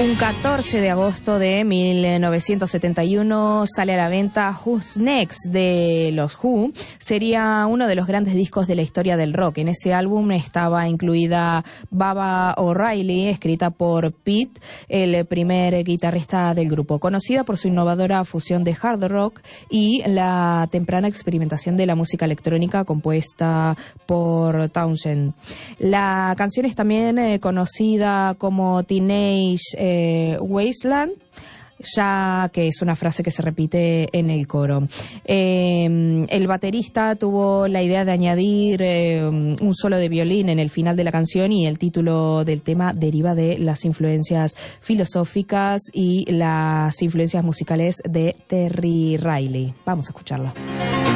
Un 14 de agosto de 1971 sale a la venta Who's Next de los Who. Sería uno de los grandes discos de la historia del rock. En ese álbum estaba incluida Baba O'Reilly, escrita por Pete, el primer guitarrista del grupo, conocida por su innovadora fusión de hard rock y la temprana experimentación de la música electrónica compuesta por Townshend. La canción es también conocida como Teenage Wasteland, ya que es una frase que se repite en el coro. El baterista tuvo la idea de añadir un solo de violín en el final de la canción, y el título del tema deriva de las influencias filosóficas y las influencias musicales de Terry Riley. Vamos a escucharla.